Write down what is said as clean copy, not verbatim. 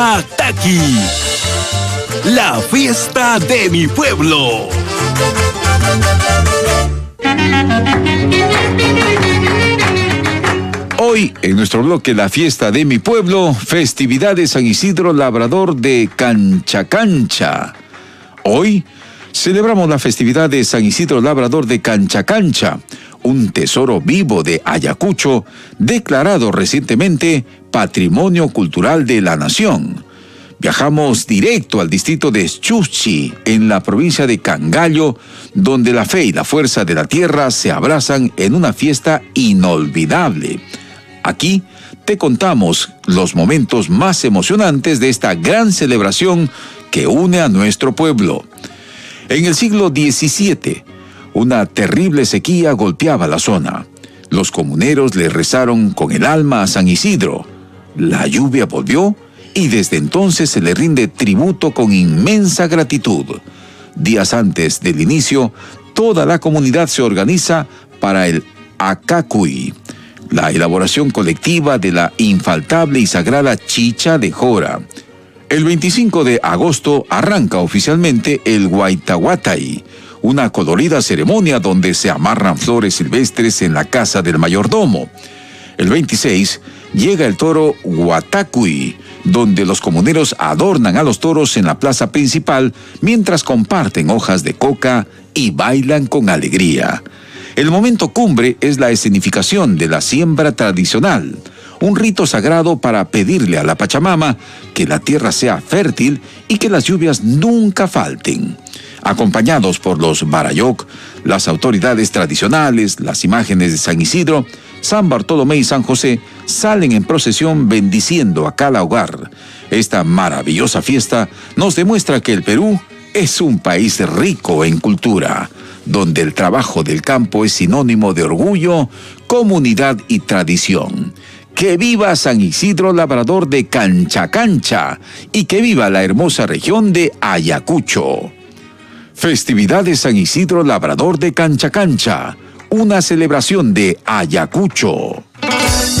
Ataqui, la fiesta de mi pueblo. Hoy, en nuestro bloque La Fiesta de mi Pueblo, festividades San Isidro Labrador de Canchacancha. Hoy celebramos la festividad de San Isidro Labrador de Canchacancha, un tesoro vivo de Ayacucho, declarado recientemente Patrimonio Cultural de la Nación. Viajamos directo al distrito de Chuchi, en la provincia de Cangallo, donde la fe y la fuerza de la tierra se abrazan en una fiesta inolvidable. Aquí te contamos los momentos más emocionantes de esta gran celebración que une a nuestro pueblo. En el siglo XVII, una terrible sequía golpeaba la zona. Los comuneros le rezaron con el alma a San Isidro. La lluvia volvió y desde entonces se le rinde tributo con inmensa gratitud. Días antes del inicio, toda la comunidad se organiza para el Acacuy, la elaboración colectiva de la infaltable y sagrada chicha de jora. El 25 de agosto arranca oficialmente el Huaytahuatay, una colorida ceremonia donde se amarran flores silvestres en la casa del mayordomo. El 26 llega el toro Huatacuy, donde los comuneros adornan a los toros en la plaza principal mientras comparten hojas de coca y bailan con alegría. El momento cumbre es la escenificación de la siembra tradicional, un rito sagrado para pedirle a la Pachamama que la tierra sea fértil y que las lluvias nunca falten. Acompañados por los Barayoc, las autoridades tradicionales, las imágenes de San Isidro, San Bartolomé y San José salen en procesión bendiciendo a cada hogar. Esta maravillosa fiesta nos demuestra que el Perú es un país rico en cultura, donde el trabajo del campo es sinónimo de orgullo, comunidad y tradición. ¡Que viva San Isidro Labrador de Canchacancha! Y que viva la hermosa región de Ayacucho. Festividades San Isidro Labrador de Canchacancha, una celebración de Ayacucho.